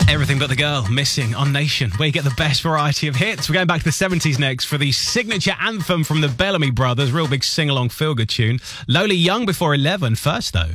Everything But the Girl, Missing on Nation, where you get the best variety of hits. We're going back to the 70s next for the signature anthem from the Bellamy Brothers. Real big sing-along feel-good tune. Lola Young before 11 first, though.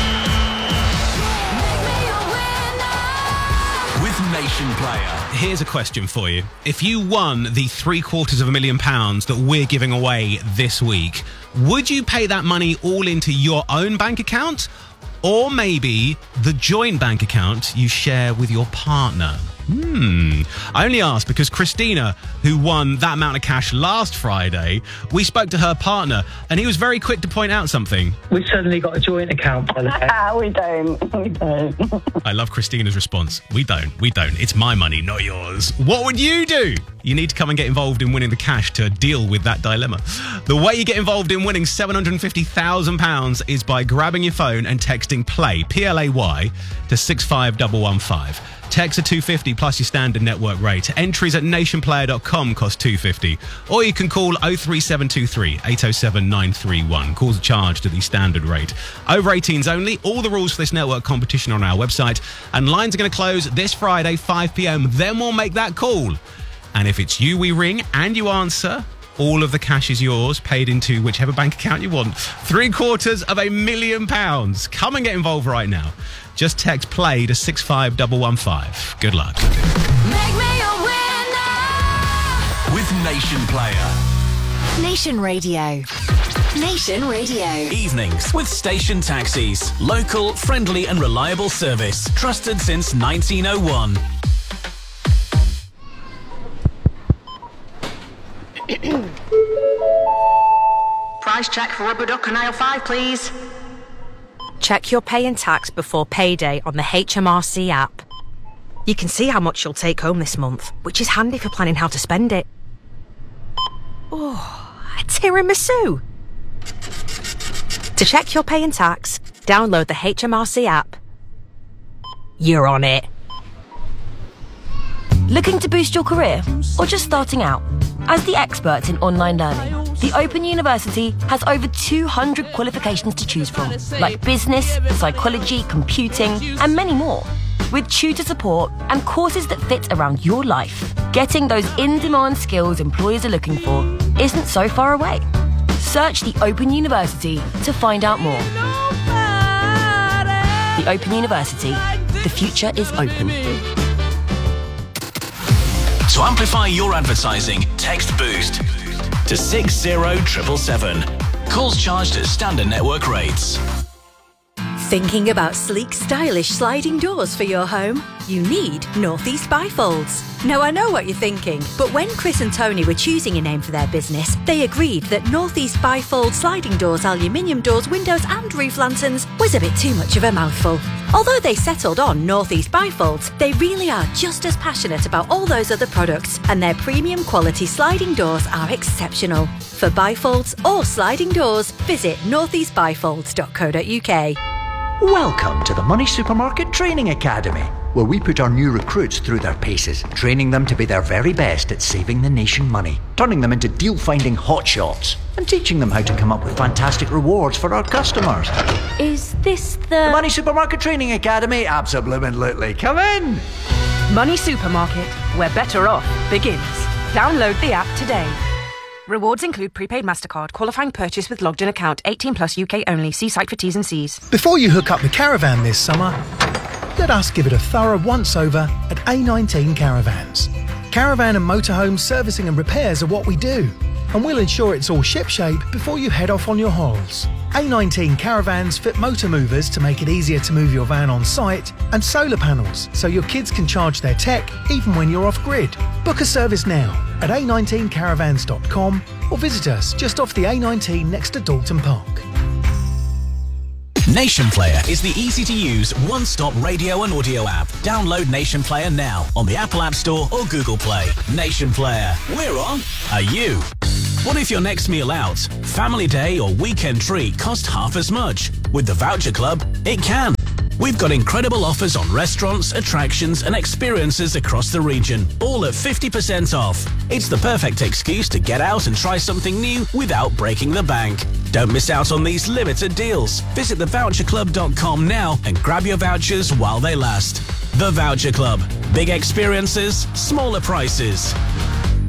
With Nation Player. Here's a question for you. If you won the £750,000 that we're giving away this week, would you pay that money all into your own bank account? Or maybe the joint bank account you share with your partner? I only ask because Christina, who won that amount of cash last Friday, we spoke to her partner and he was very quick to point out something. We've suddenly got a joint account. We don't. I love Christina's response. We don't. It's my money, not yours. What would you do? You need to come and get involved in winning the cash to deal with that dilemma. The way you get involved in winning £750,000 is by grabbing your phone and texting PLAY, P-L-A-Y, to 65115. Text are $2.50 plus your standard network rate. Entries at nationplayer.com cost $2.50. Or you can call 03723 807 931. Calls are charged at the standard rate. Over 18s only. All the rules for this network competition on our website. And lines are going to close this Friday, 5 p.m. Then we'll make that call. And if it's you we ring and you answer, all of the cash is yours, paid into whichever bank account you want. £750,000. Come and get involved right now. Just text PLAY to 65115. Good luck. Make me a winner. With Nation Player. Nation Radio. Nation Radio. Evenings with Station Taxis. Local, friendly and reliable service. Trusted since 1901. Price check for rubber duck and aisle 5, please. Check your pay and tax before payday on the HMRC app. You can see how much you'll take home this month, which is handy for planning how to spend it. Oh, a tiramisu! To check your pay and tax, download the HMRC app. You're on it. Looking to boost your career or just starting out? As the experts in online learning, the Open University has over 200 qualifications to choose from, like business, psychology, computing, and many more. With tutor support and courses that fit around your life, getting those in-demand skills employers are looking for isn't so far away. Search the Open University to find out more. The Open University. The future is open. To amplify your advertising, text BOOST to 60777. Calls charged at standard network rates. Thinking about sleek, stylish sliding doors for your home? You need Northeast Bifolds. Now, I know what you're thinking, but when Chris and Tony were choosing a name for their business, they agreed that Northeast Bifold sliding doors, aluminium doors, windows and roof lanterns was a bit too much of a mouthful. Although they settled on Northeast Bifolds, they really are just as passionate about all those other products, and their premium quality sliding doors are exceptional. For bifolds or sliding doors, visit northeastbifolds.co.uk. Welcome to the Money Supermarket Training Academy, where we put our new recruits through their paces, training them to be their very best at saving the nation money, turning them into deal-finding hotshots, and teaching them how to come up with fantastic rewards for our customers. Is this the Money Supermarket Training Academy? Absolutely. Come in! Money Supermarket, where better off begins. Download the app today. Rewards include prepaid MasterCard, qualifying purchase with logged in account, 18 plus UK only. See site for T's and C's. Before you hook up the caravan this summer, let us give it a thorough once-over at A19 Caravans. Caravan and motorhome servicing and repairs are what we do, and we'll ensure it's all shipshape before you head off on your hauls. A19 Caravans fit motor movers to make it easier to move your van on site, and solar panels so your kids can charge their tech even when you're off-grid. Book a service now at a19caravans.com or visit us just off the A19 next to Dalton Park. Nation Player is the easy-to-use, one-stop radio and audio app. Download Nation Player now on the Apple App Store or Google Play. Nation Player. We're on. Are you? What if your next meal out, family day or weekend treat cost half as much? With the Voucher Club, it can. We've got incredible offers on restaurants, attractions and experiences across the region, all at 50% off. It's the perfect excuse to get out and try something new without breaking the bank. Don't miss out on these limited deals. Visit thevoucherclub.com now and grab your vouchers while they last. The Voucher Club. Big experiences, smaller prices.